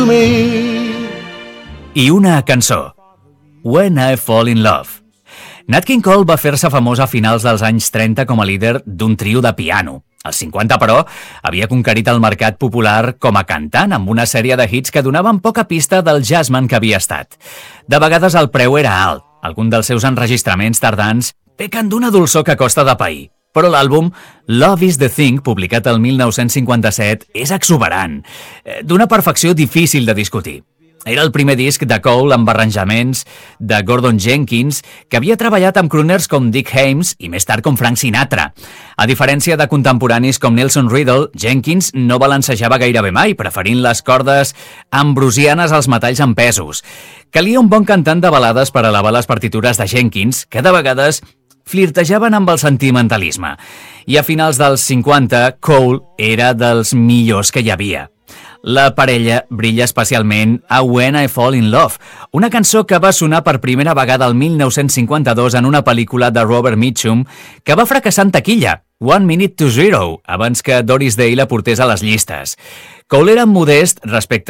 I una cançó, When I Fall in Love. Nat King Cole va fer-se famós a finals dels anys 30 com a líder d'un trio de piano. Als 50, però, havia conquerit el mercat popular com a cantant amb una sèrie de hits que donaven poca pista del jazzman que havia estat. De vegades el preu era alt. Alguns dels seus enregistraments tardans pequen d'una dolçor que costa de pair. Però l'àlbum Love is the Thing, publicat el 1957, és exuberant, d'una perfecció difícil de discutir. Era el primer disc de Cole amb arranjaments de Gordon Jenkins, que havia treballat amb crooners com Dick Haymes i més tard com Frank Sinatra. A diferència de contemporanis com Nelson Riddle, Jenkins no balancejava gairebé mai, preferint les cordes ambrosianes als metalls empesos. Calia un bon cantant de balades per elevar les partitures de Jenkins, que de vegades flirtejaven amb el sentimentalisme. I a finals dels 50, Cole era dels millors que hi havia. La parella brilla especialment a When I Fall in Love, una cançó que va sonar per primera vegada el 1952 en una pel·lícula de Robert Mitchum que va fracassar en taquilla, 1 Minute to Zero, abans que Doris Day la portés a les llistes. Cole era modest respecte